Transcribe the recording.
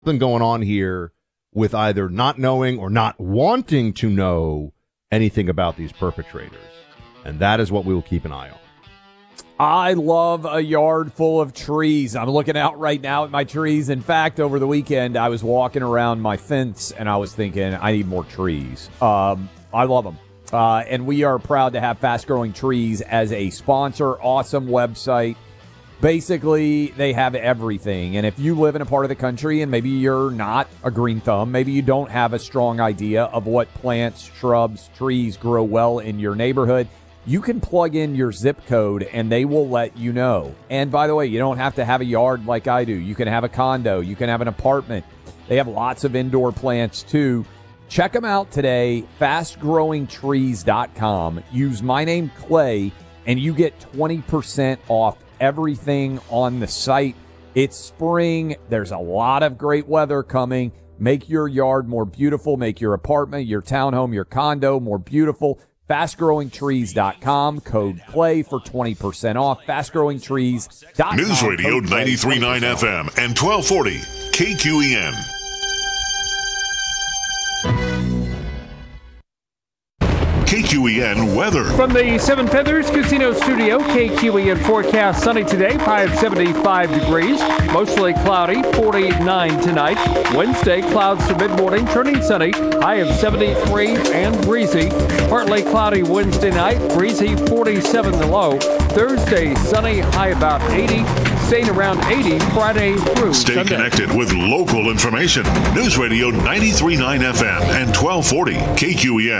something going on here with either not knowing or not wanting to know anything about these perpetrators. And that is what we will keep an eye on. I love a yard full of trees. I'm looking out right now at my trees. In fact, over the weekend, I was walking around my fence, and I was thinking, I need more trees. I love them. And we are proud to have Fast Growing Trees as a sponsor. Awesome website. Basically, they have everything. And if you live in a part of the country and maybe you're not a green thumb, maybe you don't have a strong idea of what plants, shrubs, trees grow well in your neighborhood, you can plug in your zip code and they will let you know. And by the way, you don't have to have a yard like I do. You can have a condo. You can have an apartment. They have lots of indoor plants too. Check them out today, fastgrowingtrees.com. Use my name, Clay, and you get 20% off everything on the site. It's spring. There's a lot of great weather coming. Make your yard more beautiful. Make your apartment, your townhome, your condo more beautiful. FastGrowingTrees.com. Code PLAY for 20% off. FastGrowingTrees.com. News Radio 93.9 FM and 1240 KQEN. KQEN weather. From the Seven Feathers Casino Studio, KQEN forecast sunny today, high of 75 degrees, mostly cloudy, 49 tonight. Wednesday, clouds to mid-morning, turning sunny, high of 73 and breezy. Partly cloudy Wednesday night, breezy, 47 the low. Thursday, sunny, high about 80, staying around 80 Friday through Stay Sunday. connected with local information. News Radio 93.9 FM and 1240 KQEN.